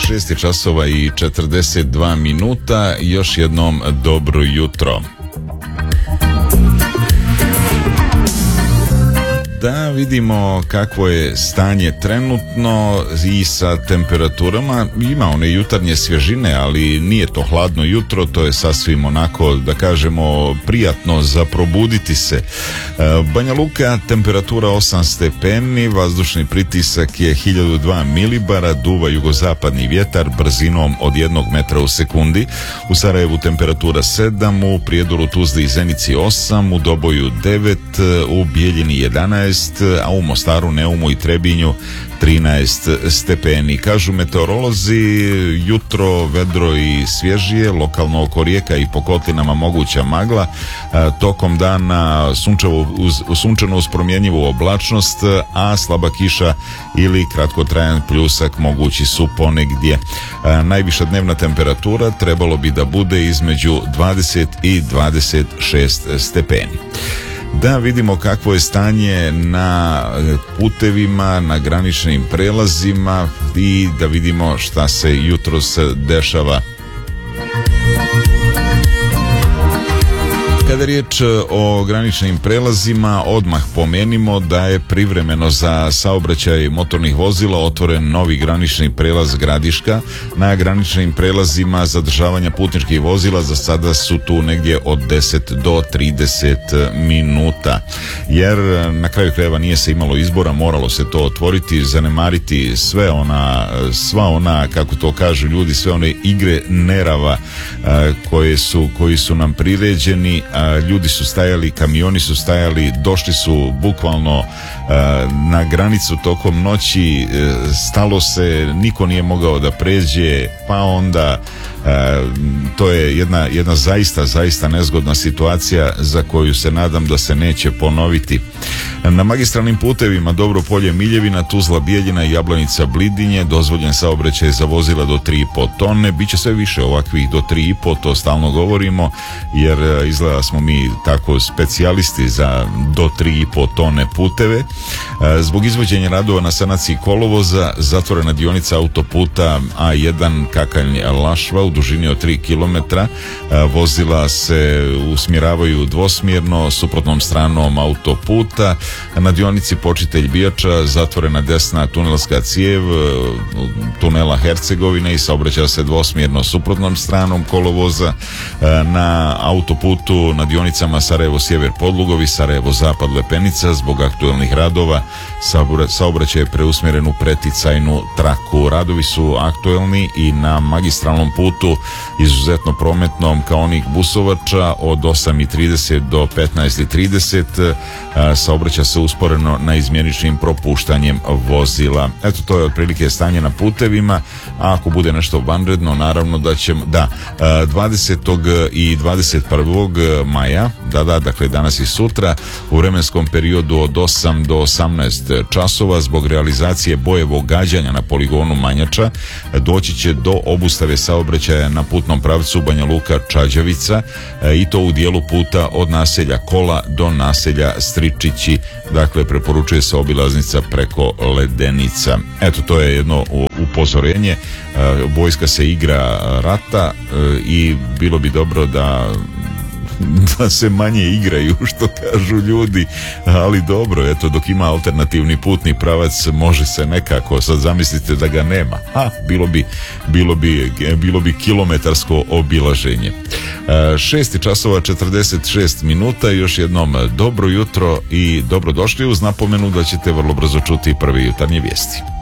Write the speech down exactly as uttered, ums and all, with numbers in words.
šest časova i četrdeset dva minuta. Još jednom dobro jutro. Da vidimo kakvo je stanje trenutno i sa temperaturama. Ima one jutarnje svježine, ali nije to hladno jutro, to je sasvim onako, da kažemo, prijatno za probuditi se. Banja Luka, temperatura osam stepeni, vazdušni pritisak je hiljadu dva milibara, duva jugozapadni vjetar brzinom od jednog metra u sekundi. U Sarajevu temperatura sedam, u Prijedoru, Tuzli i Zenici osam, u Doboju devet, u Bijeljini jedanaest, a u Mostaru, Neumu i Trebinju trinaest stepeni. Kažu meteorolozi, jutro vedro i svježije, lokalno oko rijeka i po kotlinama moguća magla, tokom dana sunčevo uz, sunčano uz promjenjivu oblačnost, a slaba kiša ili kratkotrajan pljusak mogući su ponegdje. Najviša dnevna temperatura trebalo bi da bude između dvadeset i dvadeset šest stepeni. Da vidimo kakvo je stanje na putevima, na graničnim prelazima i da vidimo šta se jutros dešava. Kada je riječ o graničnim prelazima, odmah pomenimo da je privremeno za saobraćaj motornih vozila otvoren novi granični prelaz Gradiška. Na graničnim prelazima zadržavanja putničkih vozila za sada su tu negdje od deset do trideset minuta. Jer na kraju krajeva nije se imalo izbora, moralo se to otvoriti, zanemariti sve ona, sva ona, kako to kažu ljudi, sve one igre nerava koje su, koji su nam priređeni. Ljudi su stajali, kamioni su stajali, došli su bukvalno na granicu tokom noći, stalo se, niko nije mogao da pređe, pa onda to je jedna, jedna zaista, zaista nezgodna situacija za koju se nadam da se neće ponoviti. Na magistralnim putevima Dobro Polje, Miljevina, Tuzla, Bijeljina i Jablanica, Blidinje dozvoljen saobraćaj za vozila do tri i po tone. Biće sve više ovakvih do tri i po, to stalno govorimo, jer izgleda smo mi tako specijalisti za do tri i po tone puteve. Zbog izvođenja radova na sanaciji kolovoza zatvorena dionica autoputa A jedan Kakanj-Lašva u dužini od tri kilometra. Vozila se usmjeravaju dvosmjerno suprotnom stranom autoputa. Na dionici Počitelj Bijača zatvorena desna tunelska cijev tunela Hercegovine i saobraća se dvosmjerno suprotnom stranom kolovoza. Na autoputu na dionicama Sarajevo Sjever Podlugovi, Sarajevo Zapad Lepenica zbog aktuelnih radova saobraćaj je preusmjeren u preticajnu traku. Radovi su aktuelni i na magistralnom putu izuzetno prometnom Kaonik Busovača od osam i trideset do petnaest i trideset saobraća se usporeno na izmjeničnim propuštanjem vozila. Eto, to je otprilike stanje na putevima, a ako bude nešto vanredno, naravno da ćemo, da, dvadesetog i dvadeset prvog maja, da, da, dakle danas i sutra, u vremenskom periodu od osam do osamnaest časova zbog realizacije bojevog gađanja na poligonu Manjača doći će do obustave saobraćaja na putnom pravcu Banja Luka Čađavica i to u dijelu puta od naselja Kola do naselja Stričići. Dakle, preporučuje se obilaznica preko Ledenica. Eto, to je jedno upozorenje. Vojska se igra rata i bilo bi dobro da da se manje igraju, što kažu ljudi, ali dobro, eto, dok ima alternativni putni pravac može se nekako, sad zamislite da ga nema, ha, bilo bi, bilo bi, bilo bi kilometarsko obilaženje. šest časova četrdeset šest minuta, još jednom dobro jutro i dobrodošli uz napomenu da ćete vrlo brzo čuti prve jutarnje vijesti.